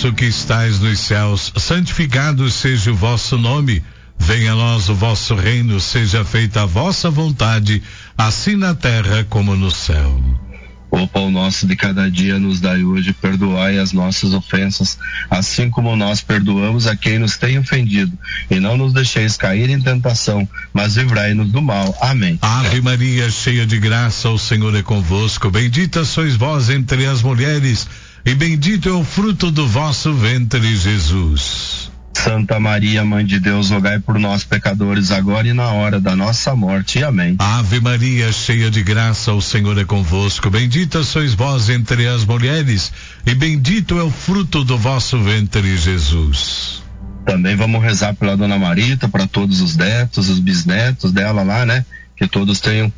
nosso que estais nos céus, santificado seja o vosso nome. Venha a nós o vosso reino, seja feita a vossa vontade, assim na terra como no céu. O pão nosso de cada dia nos dai hoje, perdoai as nossas ofensas, assim como nós perdoamos a quem nos tem ofendido. E não nos deixeis cair em tentação, mas livrai-nos do mal. Amém. Ave Maria, cheia de graça, o Senhor é convosco. Bendita sois vós entre as mulheres, e bendito é o fruto do vosso ventre, Jesus. Santa Maria, Mãe de Deus, rogai por nós, pecadores, agora e na hora da nossa morte. Amém. Ave Maria, cheia de graça, o Senhor é convosco. Bendita sois vós entre as mulheres, e bendito é o fruto do vosso ventre, Jesus. Também vamos rezar pela Dona Marita, para todos os netos, os bisnetos dela lá, né? Que todos tenham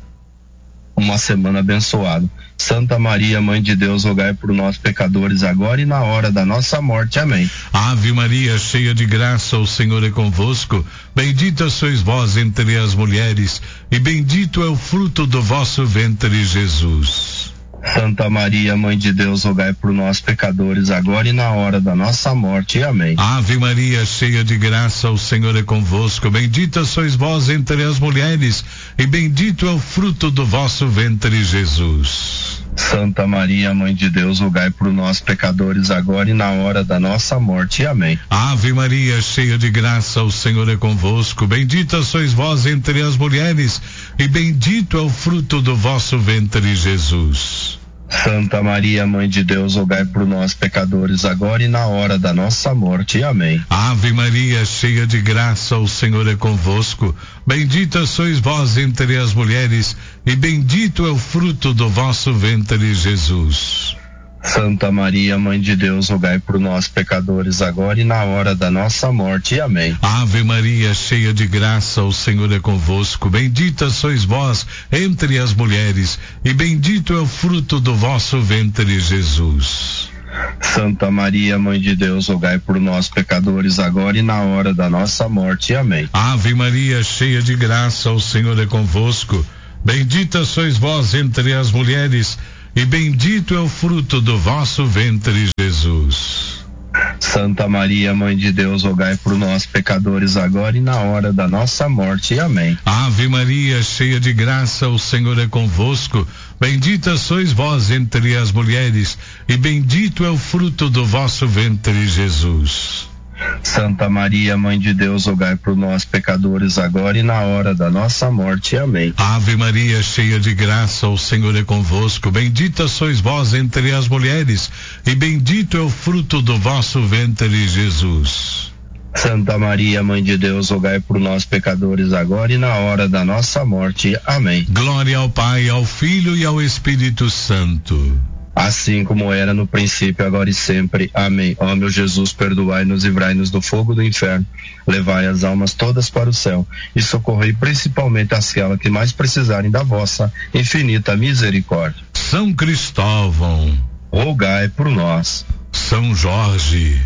uma semana abençoada. Santa Maria, Mãe de Deus, rogai por nós, pecadores, agora e na hora da nossa morte. Amém. Ave Maria, cheia de graça, o Senhor é convosco. Bendita sois vós entre as mulheres, e bendito é o fruto do vosso ventre, Jesus. Santa Maria, Mãe de Deus, rogai por nós, pecadores, agora e na hora da nossa morte. Amém. Ave Maria, cheia de graça, o Senhor é convosco. Bendita sois vós entre as mulheres, e bendito é o fruto do vosso ventre, Jesus. Santa Maria, Mãe de Deus, rogai por nós, pecadores, agora e na hora da nossa morte. Amém. Ave Maria, cheia de graça, o Senhor é convosco. Bendita sois vós entre as mulheres, e bendito é o fruto do vosso ventre, Jesus. Santa Maria, Mãe de Deus, rogai por nós, pecadores, agora e na hora da nossa morte. Amém. Ave Maria, cheia de graça, o Senhor é convosco. Bendita sois vós entre as mulheres, e bendito é o fruto do vosso ventre, Jesus. Santa Maria, Mãe de Deus, rogai por nós, pecadores, agora e na hora da nossa morte. Amém. Ave Maria, cheia de graça, o Senhor é convosco. Bendita sois vós entre as mulheres, e bendito é o fruto do vosso ventre, Jesus. Santa Maria, Mãe de Deus, rogai por nós, pecadores, agora e na hora da nossa morte. Amém. Ave Maria, cheia de graça, o Senhor é convosco. Bendita sois vós entre as mulheres, e bendito é o fruto do vosso ventre, Jesus. Santa Maria, Mãe de Deus, rogai por nós, pecadores, agora e na hora da nossa morte. Amém. Ave Maria, cheia de graça, o Senhor é convosco. Bendita sois vós entre as mulheres, e bendito é o fruto do vosso ventre, Jesus. Santa Maria, Mãe de Deus, rogai por nós, pecadores, agora e na hora da nossa morte. Amém. Ave Maria, cheia de graça, o Senhor é convosco. Bendita sois vós entre as mulheres, e bendito é o fruto do vosso ventre, Jesus. Santa Maria, Mãe de Deus, rogai por nós, pecadores, agora e na hora da nossa morte. Amém. Glória ao Pai, ao Filho e ao Espírito Santo. Assim como era no princípio, agora e sempre. Amém. Ó meu Jesus, perdoai-nos e livrai-nos do fogo do inferno. Levai as almas todas para o céu e socorrei principalmente aquelas que mais precisarem da vossa infinita misericórdia. São Cristóvão, rogai por nós. São Jorge,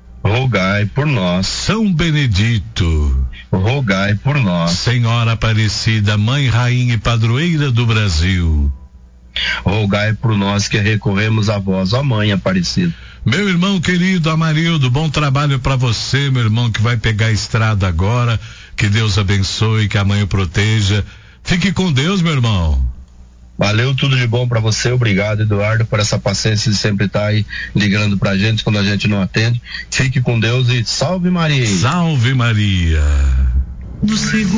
rogai por nós. São Benedito, rogai por nós. Senhora Aparecida, Mãe, Rainha e Padroeira do Brasil, rogai por nós que recorremos a vós, ó Mãe Aparecida. Meu irmão querido Amarildo, bom trabalho para você, meu irmão, que vai pegar a estrada agora. Que Deus abençoe, que a Mãe o proteja. Fique com Deus, meu irmão. Valeu, tudo de bom para você. Obrigado, Eduardo, por essa paciência de sempre estar aí ligando pra gente quando a gente não atende. Fique com Deus e salve Maria. Salve Maria. Do segundo